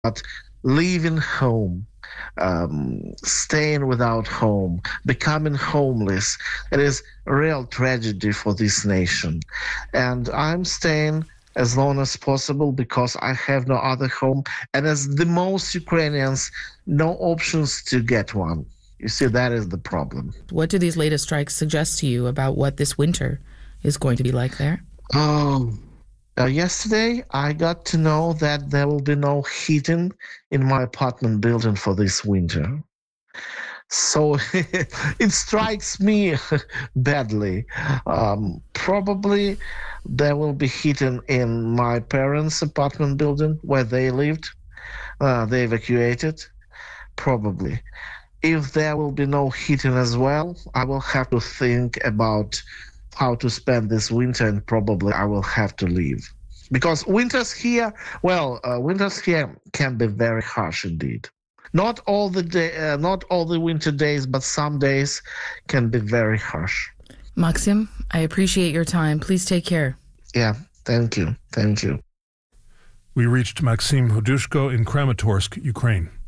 But leaving home, staying without home, becoming homeless, it is a real tragedy for this nation. And I'm staying as long as possible because I have no other home. And as the most Ukrainians, no options to get one. You see, that is the problem. What do these latest strikes suggest to you about what this winter is going to be like there? Yesterday, I got to know that there will be no heating in my apartment building for this winter. So it strikes me badly. Probably there will be heating in my parents' apartment building where they lived. They evacuated. Probably. If there will be no heating as well, I will have to think about how to spend this winter, and probably I will have to leave. Because winters here can be very harsh indeed. Not all the winter days, but some days can be very harsh. Maxim, I appreciate your time. Please take care. Yeah, thank you. Thank you. We reached Maxim Hodushko in Kramatorsk, Ukraine.